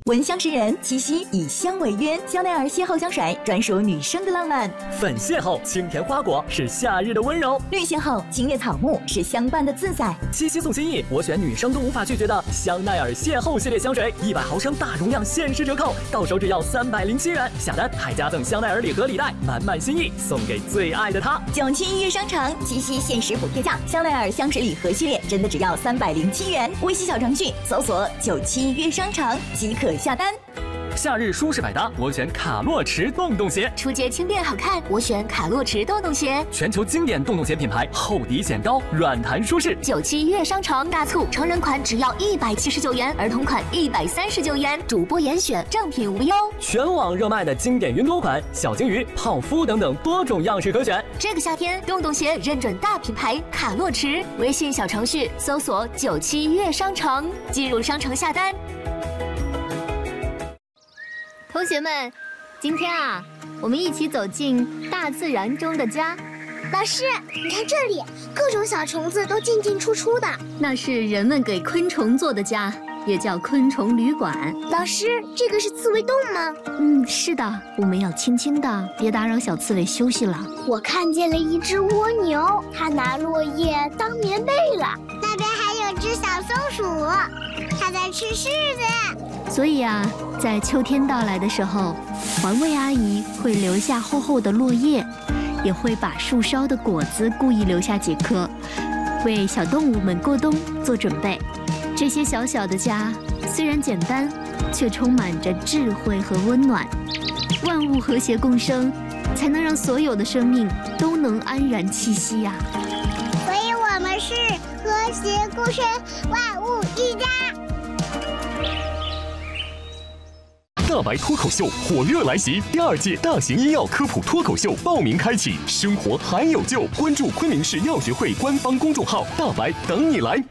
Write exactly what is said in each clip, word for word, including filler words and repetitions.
闻香识人，七夕以香为约，香奈儿邂逅香水专属女生的浪漫。 粉邂逅，清甜花果是夏日的温柔； 绿邂逅，青叶草木是相伴的自在。 七夕送心意，我选女生都无法拒绝的香奈儿邂逅系列香水，一百毫升大容量限时折扣，到手只要三百零七元，下单还加赠香奈儿礼盒礼袋，满满心意送给最爱的他。 九七月商城七夕限时补贴价，香奈儿香水礼盒系列真的只要三百零七元。微信小程序搜索九七月商城即可下单。 夏日舒适百搭，我选卡洛驰洞洞鞋； 出街轻便好看，我选卡洛驰洞洞鞋。 全球经典洞洞鞋品牌，厚底显高，软弹舒适。 九七月商城大促，成人款只要一百七十九元，儿童款一百三十九元，主播严选，正品无忧。 全网热卖的经典云朵款、小金鱼、泡芙等等多种样式可选。 这个夏天，洞洞鞋认准大品牌卡洛驰，微信小程序搜索九七月商城，进入商城下单。 同学们，今天啊，我们一起走进大自然中的家。 老师，你看这里，各种小虫子都进进出出的。 那是人们给昆虫做的家，也叫昆虫旅馆。 老师，这个是刺猬洞吗？ 嗯，是的，我们要轻轻的，别打扰小刺猬休息了。 我看见了一只蜗牛，它拿落叶当棉被了。那边还有只小松鼠，它在吃柿子。 所以啊，在秋天到来的时候，环卫阿姨会留下厚厚的落叶，也会把树梢的果子故意留下几颗，为小动物们过冬做准备。这些小小的家虽然简单，却充满着智慧和温暖。万物和谐共生，才能让所有的生命都能安然栖息呀、啊。 所以我们是和谐共生，万物一家。 大白脱口秀火热来袭，第二届大型医药科普脱口秀报名开启，生活还有救！关注昆明市药学会官方公众号，大白等你来。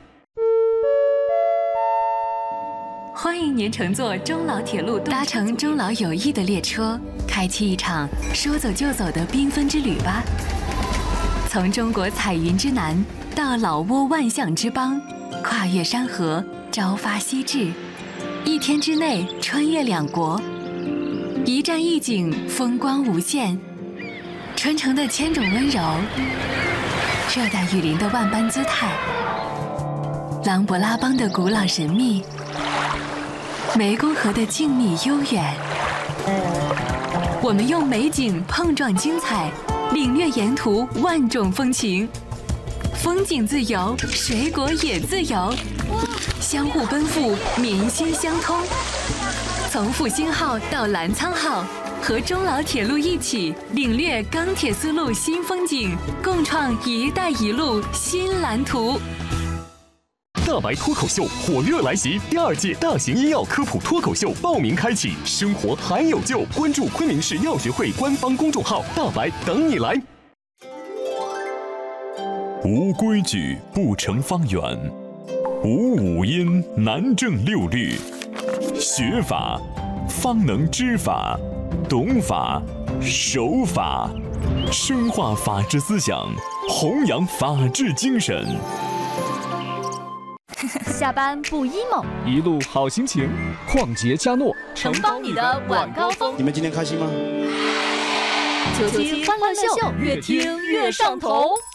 欢迎您乘坐中老铁路，搭乘中老友谊的列车，开启一场说走就走的缤纷之旅吧。从中国彩云之南到老挝万象之邦，跨越山河，朝发夕至。一天之内穿越两国，一站一景，风光无限。春城的千种温柔，热带雨林的万般姿态，琅勃拉邦的古老神秘，湄公河的静谧悠远。我们用美景碰撞精彩，领略沿途万种风情。风景自由，水果也自由。相互奔赴，民心相通。从复兴号到澜沧号，和中老铁路一起领略钢铁丝路新风景，共创“一带一路”新蓝图。 大白脱口秀火热来袭，第二届大型医药科普脱口秀报名开启，生活还有救！关注昆明市药学会官方公众号，大白等你来。 无规矩不成方圆。无五音难正六律，学法方能知法，懂法守法，深化法治思想，弘扬法治精神。 下班不 emo， 一路好心情，旷杰嘉诺承包你的晚高峰。 你们今天开心吗？ 九七欢乐秀，越听越上头。